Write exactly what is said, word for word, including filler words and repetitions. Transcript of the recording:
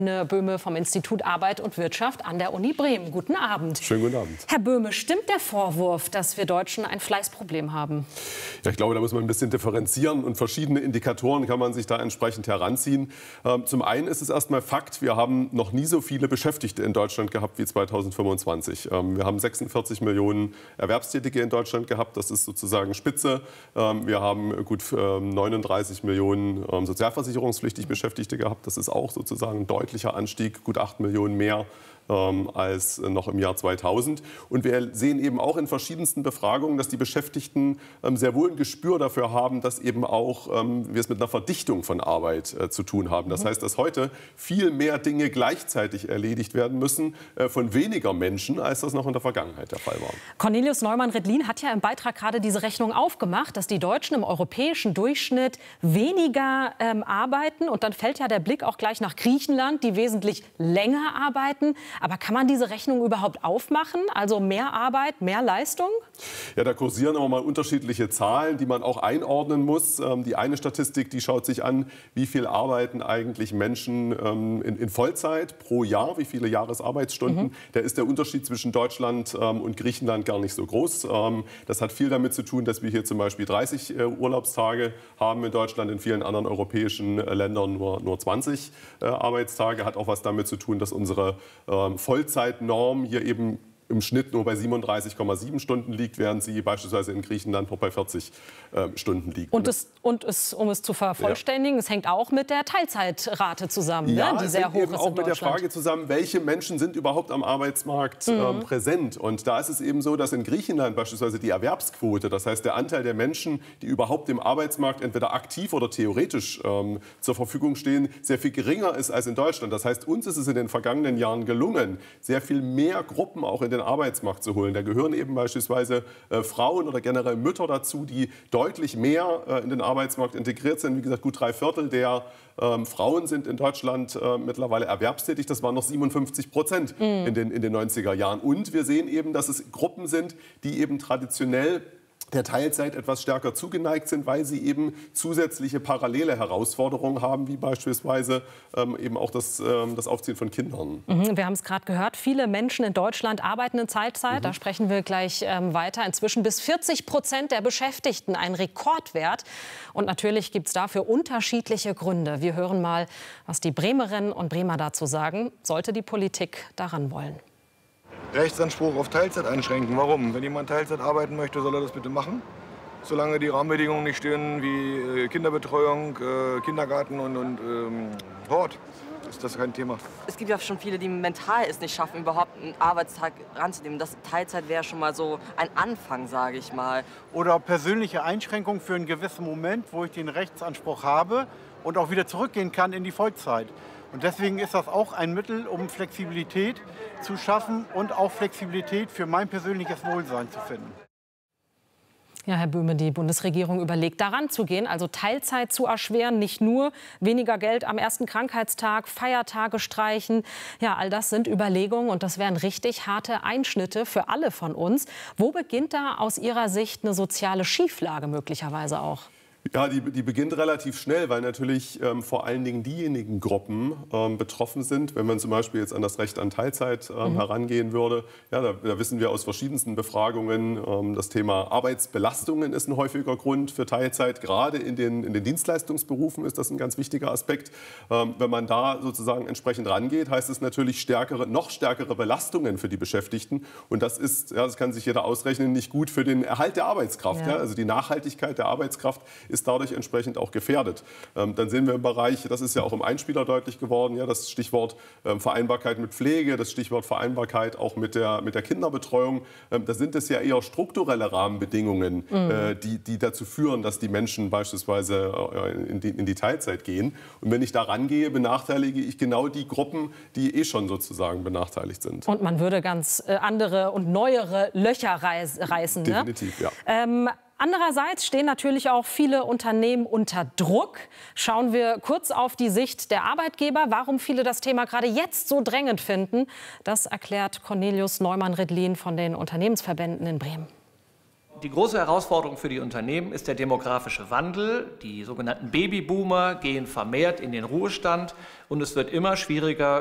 Herr Böhme vom Institut Arbeit und Wirtschaft an der Uni Bremen. Guten Abend. Schönen guten Abend. Herr Böhme, stimmt der Vorwurf, dass wir Deutschen ein Fleißproblem haben? Ja, ich glaube, da muss man ein bisschen differenzieren und verschiedene Indikatoren kann man sich da entsprechend heranziehen. Ähm, zum einen ist es erstmal Fakt, wir haben noch nie so viele Beschäftigte in Deutschland gehabt wie zweitausendfünfundzwanzig. Ähm, wir haben sechsundvierzig Millionen Erwerbstätige in Deutschland gehabt, das ist sozusagen Spitze. Ähm, wir haben gut ähm, neununddreißig Millionen ähm, sozialversicherungspflichtig Beschäftigte gehabt, das ist auch sozusagen ein deutlicher Anstieg, gut acht Millionen mehr ähm, als noch im Jahr zweitausend. Und wir sehen eben auch in verschiedensten Befragungen, dass die Beschäftigten ähm, sehr wohl ein Gespür dafür haben, dass eben auch ähm, wir es mit einer Verdichtung von Arbeit äh, zu tun haben. Das heißt, dass heute viel mehr Dinge gleichzeitig erledigt werden müssen äh, von weniger Menschen, als das noch in der Vergangenheit der Fall war. Cornelius Neumann-Redlin hat ja im Beitrag gerade diese Rechnung aufgemacht, dass die Deutschen im europäischen Durchschnitt weniger ähm, arbeiten. Und dann fällt ja der Blick auch gleich nach Griechenland, die wesentlich länger arbeiten. Aber kann man diese Rechnung überhaupt aufmachen? Also mehr Arbeit, mehr Leistung? Ja, da kursieren aber mal unterschiedliche Zahlen, die man auch einordnen muss. Ähm, die eine Statistik, die schaut sich an, wie viel arbeiten eigentlich Menschen ähm, in, in Vollzeit pro Jahr, wie viele Jahresarbeitsstunden. Mhm. Da ist der Unterschied zwischen Deutschland ähm, und Griechenland gar nicht so groß. Ähm, das hat viel damit zu tun, dass wir hier zum Beispiel dreißig äh, Urlaubstage haben in Deutschland, in vielen anderen europäischen äh, Ländern nur, nur zwanzig äh, Arbeitstage. Hat auch was damit zu tun, dass unsere ähm, Vollzeitnorm hier eben im Schnitt nur bei siebenunddreißig Komma sieben Stunden liegt, während sie beispielsweise in Griechenland noch bei vierzig äh, Stunden liegt. Und, es, und es, um es zu vervollständigen, ja. es hängt auch mit der Teilzeitrate zusammen, ja, ne? die es sehr hängt hoch eben ist auch in mit der Frage zusammen, welche Menschen sind überhaupt am Arbeitsmarkt mhm. ähm, präsent. Und da ist es eben so, dass in Griechenland beispielsweise die Erwerbsquote, das heißt der Anteil der Menschen, die überhaupt im Arbeitsmarkt entweder aktiv oder theoretisch ähm, zur Verfügung stehen, sehr viel geringer ist als in Deutschland. Das heißt, uns ist es in den vergangenen Jahren gelungen, sehr viel mehr Gruppen auch in den Arbeitsmarkt zu holen. Da gehören eben beispielsweise äh, Frauen oder generell Mütter dazu, die deutlich mehr äh, in den Arbeitsmarkt integriert sind. Wie gesagt, gut drei Viertel der ähm, Frauen sind in Deutschland äh, mittlerweile erwerbstätig. Das waren noch siebenundfünfzig Prozent mhm. in den, in den neunziger Jahren. Und wir sehen eben, dass es Gruppen sind, die eben traditionell der Teilzeit etwas stärker zugeneigt sind, weil sie eben zusätzliche parallele Herausforderungen haben, wie beispielsweise ähm, eben auch das, ähm, das Aufziehen von Kindern. Mhm, wir haben es gerade gehört, viele Menschen in Deutschland arbeiten in Teilzeit. Mhm. Da sprechen wir gleich ähm, weiter. Inzwischen bis vierzig Prozent der Beschäftigten, ein Rekordwert. Und natürlich gibt es dafür unterschiedliche Gründe. Wir hören mal, was die Bremerinnen und Bremer dazu sagen. Sollte die Politik daran wollen? Rechtsanspruch auf Teilzeit einschränken. Warum? Wenn jemand Teilzeit arbeiten möchte, soll er das bitte machen. Solange die Rahmenbedingungen nicht stehen wie Kinderbetreuung, Kindergarten und, und ähm, Hort, ist das kein Thema. Es gibt ja schon viele, die mental es nicht schaffen, überhaupt einen Arbeitstag ranzunehmen. Das Teilzeit wäre schon mal so ein Anfang, sage ich mal. Oder persönliche Einschränkungen für einen gewissen Moment, wo ich den Rechtsanspruch habe und auch wieder zurückgehen kann in die Vollzeit. Und deswegen ist das auch ein Mittel, um Flexibilität zu schaffen und auch Flexibilität für mein persönliches Wohlsein zu finden. Ja, Herr Böhme, die Bundesregierung überlegt, daran zu gehen, also Teilzeit zu erschweren, nicht nur weniger Geld am ersten Krankheitstag, Feiertage streichen. Ja, all das sind Überlegungen und das wären richtig harte Einschnitte für alle von uns. Wo beginnt da aus Ihrer Sicht eine soziale Schieflage möglicherweise auch? Ja, die, die beginnt relativ schnell, weil natürlich ähm, vor allen Dingen diejenigen Gruppen ähm, betroffen sind. Wenn man zum Beispiel jetzt an das Recht an Teilzeit ähm, mhm. herangehen würde, ja, da, da wissen wir aus verschiedensten Befragungen, ähm, das Thema Arbeitsbelastungen ist ein häufiger Grund für Teilzeit. Gerade in den, in den Dienstleistungsberufen ist das ein ganz wichtiger Aspekt. Ähm, wenn man da sozusagen entsprechend rangeht, heißt es natürlich stärkere, noch stärkere Belastungen für die Beschäftigten. Und das ist, ja, das kann sich jeder ausrechnen, nicht gut für den Erhalt der Arbeitskraft. Ja. Ja, also die Nachhaltigkeit der Arbeitskraft ist dadurch entsprechend auch gefährdet. Ähm, dann sehen wir im Bereich, das ist ja auch im Einspieler deutlich geworden, ja, das Stichwort ähm, Vereinbarkeit mit Pflege, das Stichwort Vereinbarkeit auch mit der, mit der Kinderbetreuung. Ähm, da sind es ja eher strukturelle Rahmenbedingungen, mhm. äh, die, die dazu führen, dass die Menschen beispielsweise äh, in, die, in die Teilzeit gehen. Und wenn ich da rangehe, benachteilige ich genau die Gruppen, die eh schon sozusagen benachteiligt sind. Und man würde ganz äh, andere und neuere Löcher reiß, reißen. Definitiv, ne? ja. Ähm, Andererseits stehen natürlich auch viele Unternehmen unter Druck. Schauen wir kurz auf die Sicht der Arbeitgeber. Warum viele das Thema gerade jetzt so drängend finden, das erklärt Cornelius Neumann-Redlin von den Unternehmensverbänden in Bremen. Die große Herausforderung für die Unternehmen ist der demografische Wandel. Die sogenannten Babyboomer gehen vermehrt in den Ruhestand und es wird immer schwieriger,